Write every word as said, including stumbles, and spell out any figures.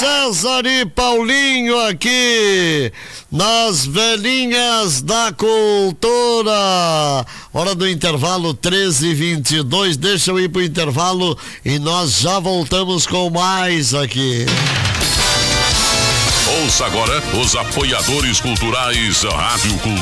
César e Paulinho aqui nas velhinhas da cultura. Hora do intervalo, treze e vinte e dois. Deixa eu ir pro intervalo e nós já voltamos com mais aqui. Ouça agora os apoiadores culturais Rádio Cultura.